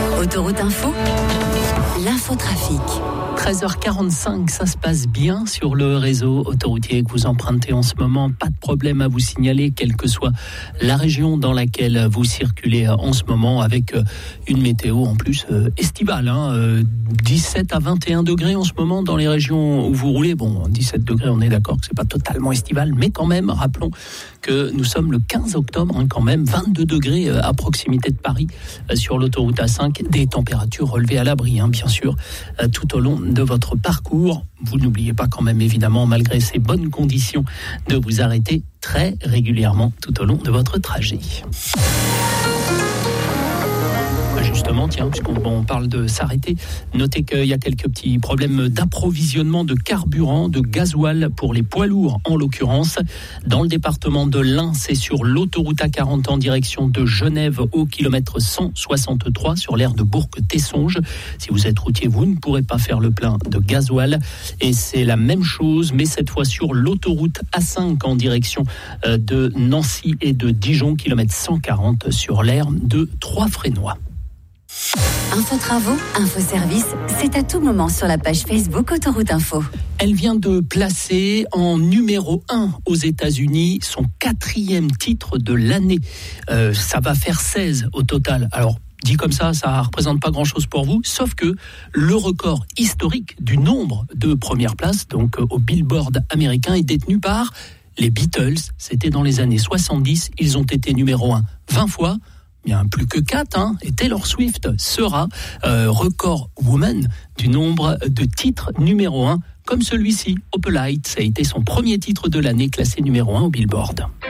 Autoroute Info, l'infotrafic. 13h45, ça se passe bien sur le réseau autoroutier que vous empruntez en ce moment. Pas de problème à vous signaler, quelle que soit la région dans laquelle vous circulez en ce moment, avec une météo en plus estivale. 17 à 21 degrés en ce moment dans les régions où vous roulez. Bon, 17 degrés, on est d'accord que c'est pas totalement estival, mais quand même, rappelons que nous sommes le 15 octobre, quand même, 22 degrés à proximité de Paris sur l'autoroute A5. Des températures relevées à l'abri, bien sûr, tout au long de votre parcours. Vous n'oubliez pas quand même, évidemment, malgré ces bonnes conditions, de vous arrêter très régulièrement tout au long de votre trajet. Justement, puisqu'on parle de s'arrêter, notez qu'il y a quelques petits problèmes d'approvisionnement de carburant, de gasoil pour les poids lourds en l'occurrence. Dans le département de l'Ain, c'est sur l'autoroute A40 en direction de Genève au kilomètre 163 sur l'aire de Bourg-Tessonges. Si vous êtes routier, vous ne pourrez pas faire le plein de gasoil. Et c'est la même chose, mais cette fois sur l'autoroute A5 en direction de Nancy et de Dijon, kilomètre 140 sur l'aire de Trois-Frénois. Info travaux, info service, c'est à tout moment sur la page Facebook Autoroute Info. Elle vient de placer en numéro 1 aux États-Unis son 4e titre de l'année. Ça va faire 16 au total. Alors, dit comme ça ne représente pas grand-chose pour vous, sauf que le record historique du nombre de premières places, donc au Billboard américain, est détenu par les Beatles. C'était dans les années 70. Ils ont été numéro 1 20 fois. Bien plus que 4, et Taylor Swift sera record woman du nombre de titres numéro 1, comme celui-ci, Opalite. Ça a été son premier titre de l'année, classé numéro 1 au Billboard.